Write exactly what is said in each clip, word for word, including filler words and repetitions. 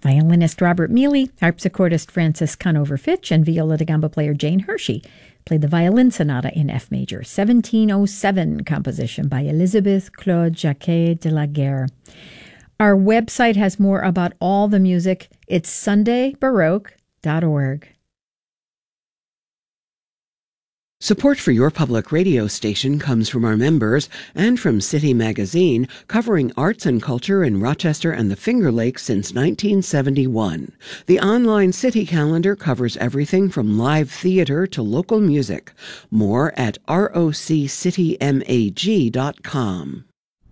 Violinist Robert Mealy, harpsichordist Francis Conover-Fitch, and viola da gamba player Jane Hershey played the Violin Sonata in F major, seventeen oh seven composition by Elizabeth Claude Jacquet de la Guerre. Our website has more about all the music. It's sunday baroque dot org. Support for your public radio station comes from our members and from City Magazine, covering arts and culture in Rochester and the Finger Lakes since nineteen seventy-one. The online City calendar covers everything from live theater to local music. More at R O C city mag dot com.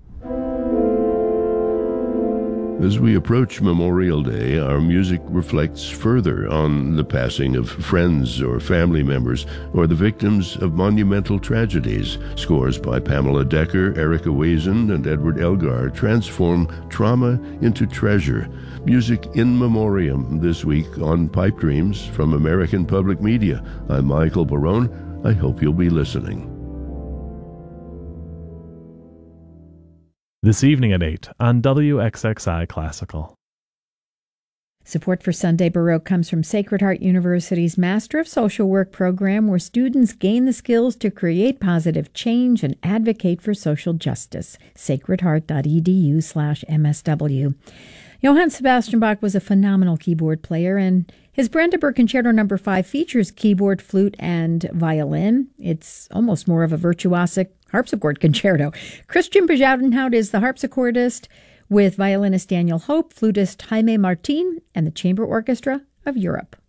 As we approach Memorial Day, our music reflects further on the passing of friends or family members or the victims of monumental tragedies. Scores by Pamela Decker, Erica Wazen, and Edward Elgar transform trauma into treasure. Music in memoriam this week on Pipe Dreams from American Public Media. I'm Michael Barone. I hope you'll be listening. This evening at eight on W X X I Classical. Support for Sunday Baroque comes from Sacred Heart University's Master of Social Work program, where students gain the skills to create positive change and advocate for social justice. sacredheart.edu slash MSW. Johann Sebastian Bach was a phenomenal keyboard player, and his Brandenburg Concerto number five features keyboard, flute, and violin. It's almost more of a virtuosic harpsichord concerto. Christian Bezuidenhout is the harpsichordist, with violinist Daniel Hope, flutist Jaime Martin, and the Chamber Orchestra of Europe.